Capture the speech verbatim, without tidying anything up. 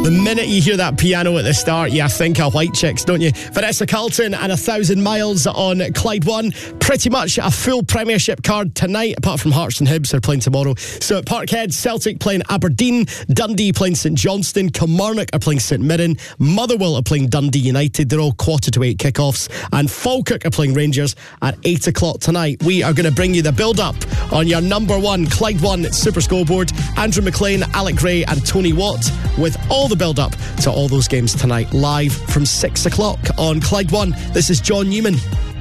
The minute you hear that piano at the start, you think of White Chicks, don't you? Vanessa Carlton and A Thousand Miles on Clyde One. Pretty much a full Premiership card tonight, apart from Hearts and Hibs are playing tomorrow. So at Parkhead, Celtic playing Aberdeen, Dundee playing St Johnstone, Kilmarnock are playing St Mirren, Motherwell are playing Dundee United. They're all quarter to eight kickoffs. And Falkirk are playing Rangers at eight o'clock tonight. We are going to bring you the build-up on your number one Clyde One Super Scoreboard. Andrew McLean, Alec Gray and Tony Watt with all the build-up to all those games tonight, live from six o'clock on Clyde One. This is John Newman.